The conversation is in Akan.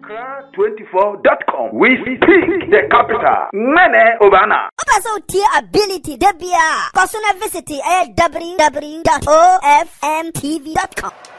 Accra24.com. We speak the capital. Mene Obana. Also, tier ability, Debia. Personal visit www.ofmtv.com.